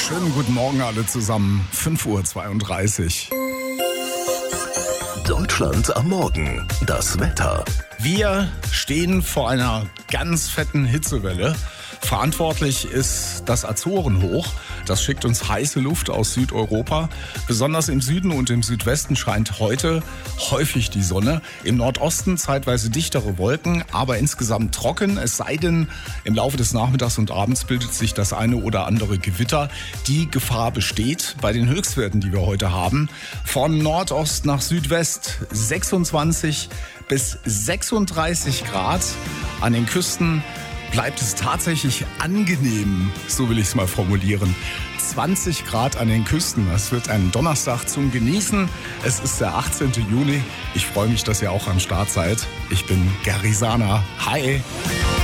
Schönen guten Morgen alle zusammen. 5:32 Uhr. Deutschland am Morgen. Das Wetter. Wir stehen vor einer ganz fetten Hitzewelle. Verantwortlich ist das Azorenhoch. Das schickt uns heiße Luft aus Südeuropa. Besonders im Süden und im Südwesten scheint heute häufig die Sonne. Im Nordosten zeitweise dichtere Wolken, aber insgesamt trocken. Es sei denn, im Laufe des Nachmittags und Abends bildet sich das eine oder andere Gewitter. Die Gefahr besteht bei den Höchstwerten, die wir heute haben. Von Nordost nach Südwest 26 bis 36 Grad. An den Küsten bleibt es tatsächlich angenehm, so will ich es mal formulieren. 20 Grad an den Küsten. Es wird ein Donnerstag zum Genießen. Es ist der 18. Juni. Ich freue mich, dass ihr auch am Start seid. Ich bin Gary Sana. Hi!